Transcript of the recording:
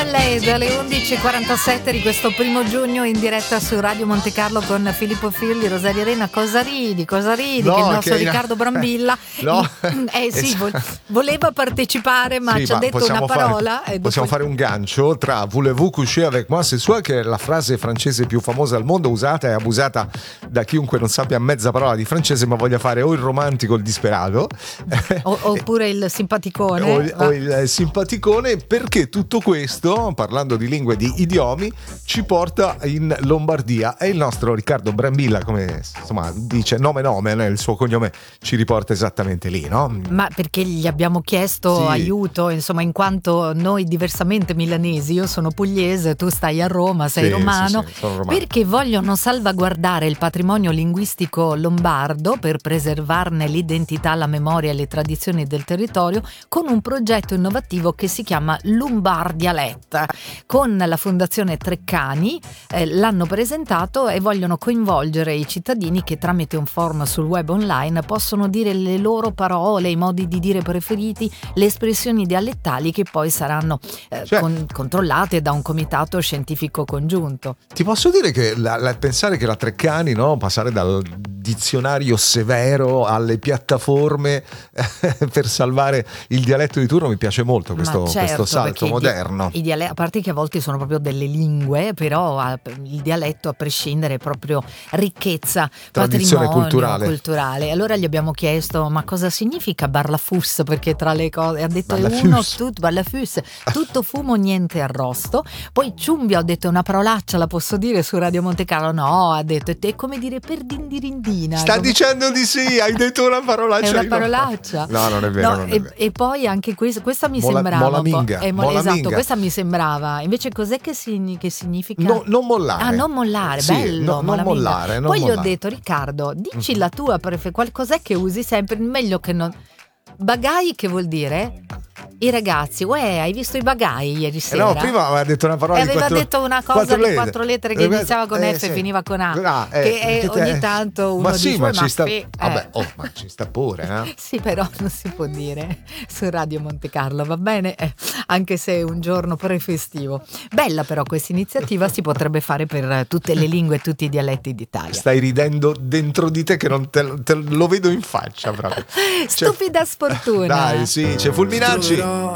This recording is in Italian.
Marmalade alle 11.47 di questo primo giugno in diretta su Radio Monte Carlo con Filippo Firli, Rosaria Arena. Cosa ridi? No, che il nostro Riccardo Brambilla No. voleva partecipare, ma Sì, ci ha detto una parola. Possiamo fare un gancio tra voulez-vous coucher avec moi ce soir, che è la frase francese più famosa al mondo, usata e abusata da chiunque non sappia mezza parola di francese ma voglia fare o il romantico o il disperato oppure il simpaticone o il simpaticone, perché tutto questo, parlando di lingue e di idiomi, ci porta in Lombardia e il nostro Riccardo Brambilla, come insomma dice nome il suo cognome ci riporta esattamente lì, no? Ma perché gli abbiamo chiesto Sì. aiuto, insomma, in quanto noi diversamente milanesi, io sono pugliese, tu stai a Roma, sei romano, sì, sono romano. perché vogliono salvaguardare il patrimonio linguistico lombardo per preservarne l'identità, la memoria e le tradizioni del territorio con un progetto innovativo che si chiama Lombardialetta. Con la Fondazione Treccani l'hanno presentato e vogliono coinvolgere i cittadini che tramite un forum sul web online possono dire le loro parole, i modi di dire preferiti, le espressioni dialettali che poi saranno controllate da un comitato scientifico congiunto. Ti posso dire che pensare che la Treccani, no, passare dal dizionario severo alle piattaforme per salvare il dialetto di turno mi piace molto questo salto moderno. A parte che a volte sono proprio delle lingue, però il dialetto a prescindere è proprio ricchezza, tradizione patrimonio culturale. Allora gli abbiamo chiesto ma cosa significa barlafus, perché tra le cose ha detto barlafus, tutto fumo niente arrosto. Poi Ciumbia ha detto una parolaccia, la posso dire su Radio Monte Carlo? No, ha detto è come dire per dindirindina. Sta dicendo di sì, hai detto una parolaccia. È una parolaccia. No, non è vero. Non è vero. E poi anche questa mi sembrava molaminga, esatto, questa mi sembrava. Invece cos'è che significa? Non mollare. Ah, non mollare, sì, bello. Non mollare. Poi gli ho detto Riccardo, dici la tua qualcos'è che usi sempre, meglio che non. Bagai che vuol dire? I ragazzi, hai visto i bagai ieri sera? No, prima aveva detto una parola aveva detto una cosa di 4 lettere che iniziava con F e finiva con A, che ogni tanto uno dice ma ci sta. Vabbè, ma ci sta pure, Sì, però non si può dire su Radio Monte Carlo, va bene? Anche se è un giorno prefestivo. Bella però questa iniziativa, si potrebbe fare per tutte le lingue e tutti i dialetti d'Italia. Stai ridendo dentro di te che non te lo vedo in faccia proprio. Stupida sfortuna. Dai, sì, c'è Fulminacci.